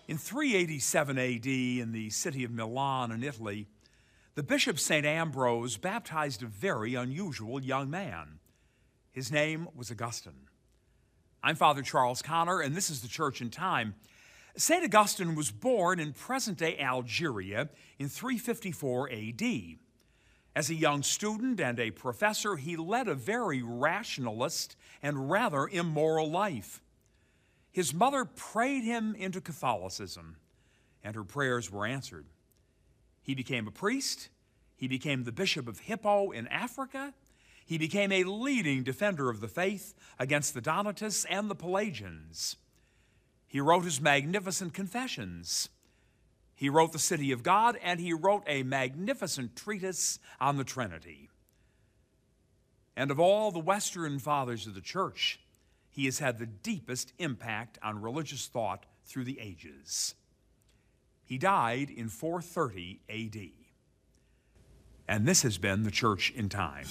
In 387 AD, in the city of Milan in Italy, the Bishop St. Ambrose baptized a very unusual young man. His name was Augustine. I'm Father Charles Connor, and this is the Church in Time. St. Augustine was born in present-day Algeria in 354 AD. As a young student and a professor, he led a very rationalist and rather immoral life. His mother prayed him into Catholicism, and her prayers were answered. He became a priest. He became the Bishop of Hippo in Africa. He became a leading defender of the faith against the Donatists and the Pelagians. He wrote his magnificent Confessions. He wrote the City of God, and he wrote a magnificent treatise on the Trinity. And of all the Western fathers of the Church, he has had the deepest impact on religious thought through the ages. He died in 430 AD. And this has been the Church in Time.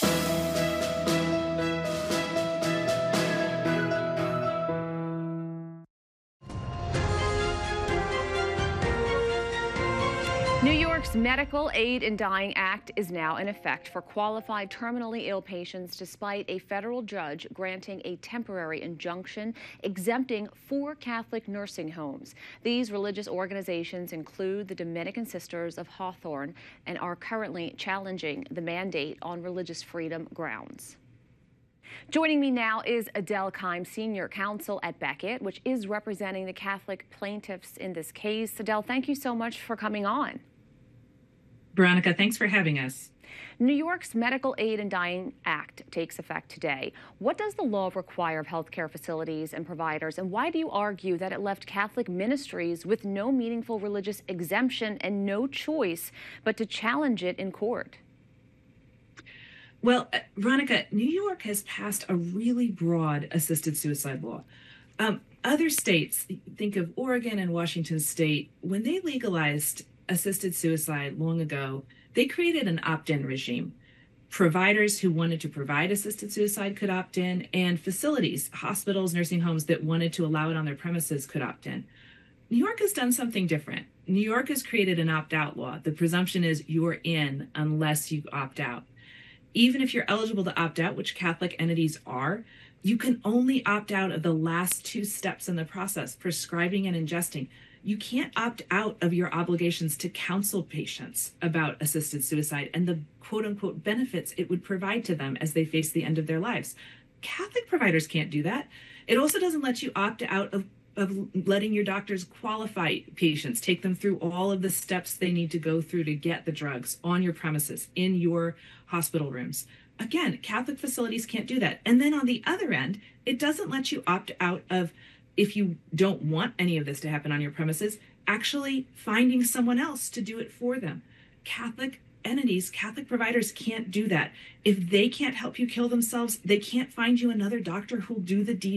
New York's Medical Aid in Dying Act is now in effect for qualified terminally ill patients, despite a federal judge granting a temporary injunction exempting 4 Catholic nursing homes. These religious organizations include the Dominican Sisters of Hawthorne and are currently challenging the mandate on religious freedom grounds. Joining me now is Adele Keim, Senior Counsel at Becket, which is representing the Catholic plaintiffs in this case. Adele, thank you so much for coming on. Veronica, thanks for having us. New York's Medical Aid in Dying Act takes effect today. What does the law require of healthcare facilities and providers, and why do you argue that it left Catholic ministries with no meaningful religious exemption and no choice but to challenge it in court? Well, Veronica, New York has passed a really broad assisted suicide law. Other states, think of Oregon and Washington State, when they legalized assisted suicide long ago, they created an opt-in regime. Providers who wanted to provide assisted suicide could opt in, and facilities, hospitals, nursing homes that wanted to allow it on their premises could opt in. New York has done something different. New York has created an opt-out law. The presumption is you're in unless you opt out. Even if you're eligible to opt out, which Catholic entities are, you can only opt out of the last 2 steps in the process, prescribing and ingesting. You can't opt out of your obligations to counsel patients about assisted suicide and the quote-unquote benefits it would provide to them as they face the end of their lives. Catholic providers can't do that. It also doesn't let you opt out of letting your doctors qualify patients, take them through all of the steps they need to go through to get the drugs on your premises, in your hospital rooms. Again, Catholic facilities can't do that. And then on the other end, it doesn't let you opt out of, if you don't want any of this to happen on your premises, actually finding someone else to do it for them. Catholic entities, Catholic providers can't do that. If they can't help you kill themselves, they can't find you another doctor who'll do the deed